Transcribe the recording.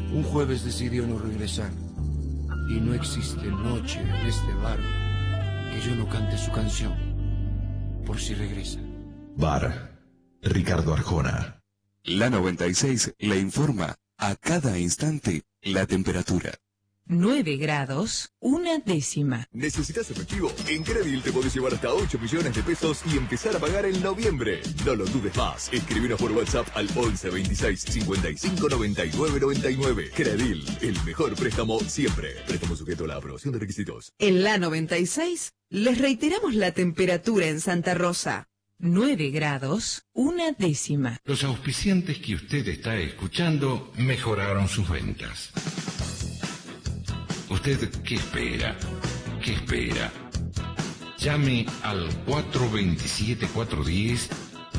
Un jueves decidió no regresar. Y no existe noche en este bar que yo no cante su canción, por si regresa. Bar Ricardo Arjona. La 96 le informa a cada instante la temperatura. 9 grados, 1/10. ¿Necesitas efectivo? En Credil te podés llevar hasta 8 millones de pesos y empezar a pagar en noviembre. No lo dudes más. Escribinos por WhatsApp al 11 26 55 99 99. Credil, el mejor préstamo siempre. Préstamo sujeto a la aprobación de requisitos. En la 96 les reiteramos la temperatura en Santa Rosa. 9 grados, 1/10. Los auspiciantes que usted está escuchando mejoraron sus ventas. ¿Usted qué espera? ¿Qué espera? Llame al 427-410